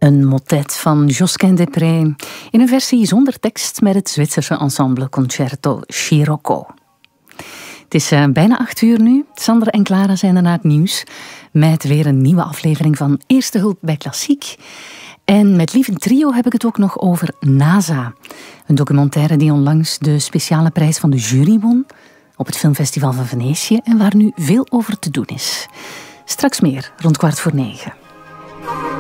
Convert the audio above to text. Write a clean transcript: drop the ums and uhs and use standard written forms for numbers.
Een motet van Josquin des Prez in een versie zonder tekst met het Zwitserse ensemble Concerto Scirocco. Het is bijna 8 uur nu. Sander en Clara zijn er na het nieuws met weer een nieuwe aflevering van Eerste Hulp bij Klassiek. En met Lieve Trio heb ik het ook nog over NASA. Een documentaire die onlangs de speciale prijs van de jury won op het Filmfestival van Venetië en waar nu veel over te doen is. Straks meer, rond 20:15.